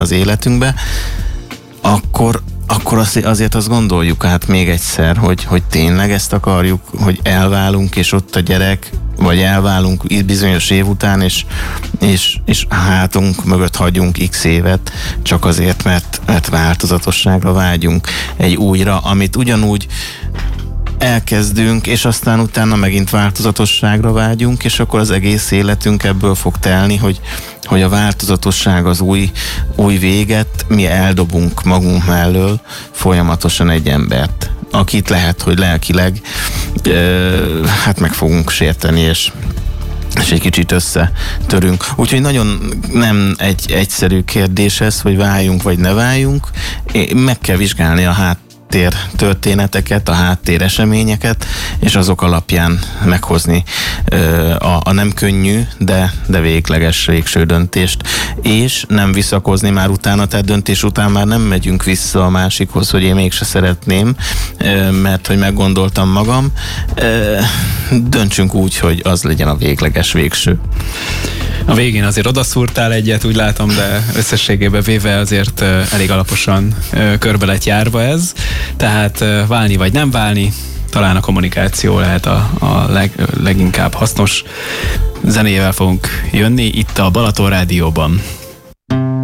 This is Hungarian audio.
az életünkbe, akkor azért azt gondoljuk át még egyszer, hogy tényleg ezt akarjuk, hogy elválunk, és ott a gyerek, vagy elválunk bizonyos év után, és hátunk mögött hagyunk x évet, csak azért, mert változatosságra vágyunk, egy újra, amit ugyanúgy elkezdünk, és aztán utána megint változatosságra vágyunk, és akkor az egész életünk ebből fog telni, hogy a változatosság az új véget, mi eldobunk magunk mellől folyamatosan egy embert, akit lehet, hogy lelkileg hát meg fogunk sérteni, és egy kicsit összetörünk. Úgyhogy nagyon nem egy egyszerű kérdés ez, hogy váljunk vagy ne váljunk. Meg kell vizsgálni a háttér történeteket, a háttér eseményeket, és azok alapján meghozni a nem könnyű, de végleges, végső döntést, és nem visszakozni már utána, tehát döntés után már nem megyünk vissza a másikhoz, hogy én mégse szeretném, mert hogy meggondoltam magam. Döntsünk úgy, hogy az legyen a végleges, végső. A végén azért odaszúrtál egyet, úgy látom, de összességében véve azért elég alaposan körbe lett járva ez. Tehát válni vagy nem válni, talán a kommunikáció lehet a leginkább hasznos. Zenével fogunk jönni itt a Balaton Rádióban.